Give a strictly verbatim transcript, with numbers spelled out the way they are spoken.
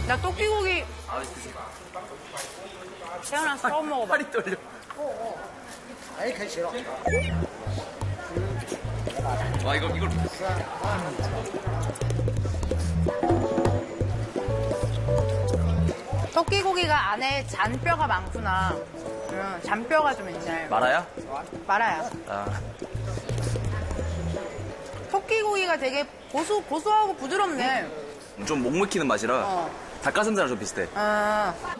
나 토끼고기 태어나서 처음 먹어봐. 팔이 떨려. 아이, 그 싫어. 와, 이거, 이걸. 토끼고기가 안에 잔뼈가 많구나. 응, 잔뼈가 좀 있네. 말아야? 말아요. 아. 토끼고기가 되게 고소, 고소하고 부드럽네. 좀 목 막히는 맛이라. 어. 닭가슴살이랑 좀 비슷해. 아.